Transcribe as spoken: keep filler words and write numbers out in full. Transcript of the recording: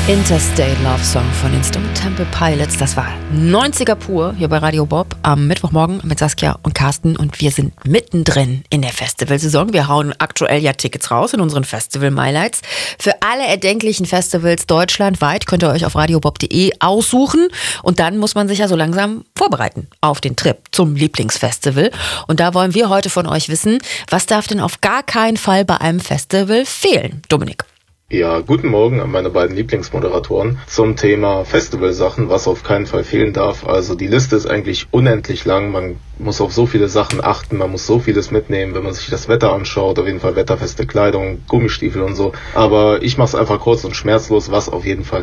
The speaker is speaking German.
Interstate Love Song von den Stone Temple Pilots. Das war neunziger pur hier bei Radio Bob am Mittwochmorgen mit Saskia und Carsten. Und wir sind mittendrin in der Festivalsaison. Wir hauen aktuell ja Tickets raus in unseren Festival-Highlights. Für alle erdenklichen Festivals deutschlandweit könnt ihr euch auf radiobob punkt de aussuchen. Und dann muss man sich ja so langsam vorbereiten auf den Trip zum Lieblingsfestival. Und da wollen wir heute von euch wissen, was darf denn auf gar keinen Fall bei einem Festival fehlen? Dominik. Ja, guten Morgen an meine beiden Lieblingsmoderatoren zum Thema Festivalsachen, was auf keinen Fall fehlen darf. Also die Liste ist eigentlich unendlich lang, man muss auf so viele Sachen achten, man muss so vieles mitnehmen, wenn man sich das Wetter anschaut, auf jeden Fall wetterfeste Kleidung, Gummistiefel und so. Aber ich mache es einfach kurz und schmerzlos, was auf jeden Fall